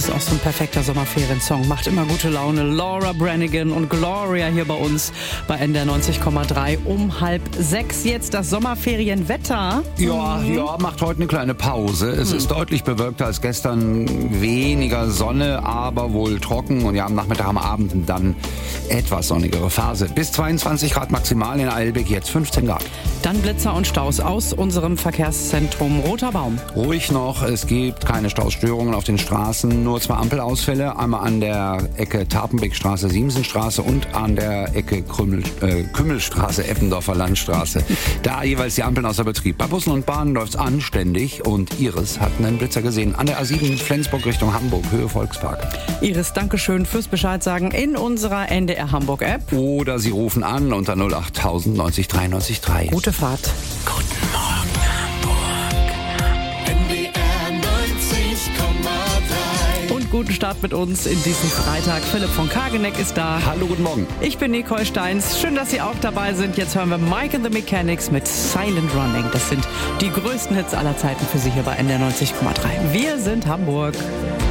ist auch so ein perfekter Sommerferiensong. Macht immer gute Laune. Laura Branigan und Gloria hier bei uns bei NDR 90,3 um 5:30. Jetzt das Sommerferienwetter. Ja, macht heute eine kleine Pause. Es ist deutlich bewölkter als gestern. Weniger Sonne, aber wohl trocken. Und ja, am Nachmittag, am Abend dann etwas sonnigere Phase. Bis 22 Grad maximal in Eilbek, jetzt 15 Grad. Dann Blitzer und Staus aus unserem Verkehrszentrum Roter Baum. Ruhig noch, es gibt keine Stausstörungen auf den Straßen, nur 2 Ampelausfälle, einmal an der Ecke Tapenbeckstraße, Siemsenstraße und an der Ecke Kümmelstraße, Eppendorfer Landstraße. Da jeweils die Ampeln außer Betrieb. Bei Bussen und Bahnen läuft's anständig und Iris hat einen Blitzer gesehen an der A7 Flensburg Richtung Hamburg, Höhe Volkspark. Iris, Dankeschön fürs Bescheid sagen in unserer NDR Hamburg App. Oder Sie rufen an unter 08000 90 93 3. Gute Fahrt. Guten Morgen Hamburg. NDR 90,3. Und guten Start mit uns in diesem Freitag. Philipp von Kageneck ist da. Hallo, guten Morgen. Ich bin Nicole Steins. Schön, dass Sie auch dabei sind. Jetzt hören wir Mike and the Mechanics mit Silent Running. Das sind die größten Hits aller Zeiten für Sie hier bei NDR 90,3. Wir sind Hamburg.